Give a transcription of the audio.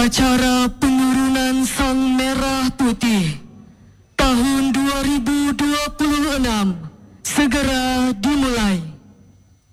Upacara penurunan Sang Merah Putih tahun 2026 segera dimulai.